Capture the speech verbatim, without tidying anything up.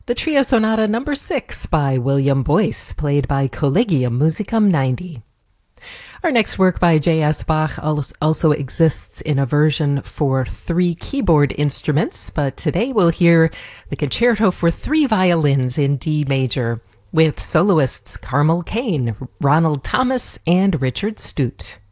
the Trio Sonata number six by William Boyce, played by Collegium Musicum ninety. Our next work by J S. Bach also exists in a version for three keyboard instruments, but today we'll hear the concerto for three violins in D major, with soloists Carmel Kane, Ronald Thomas, and Richard Stute.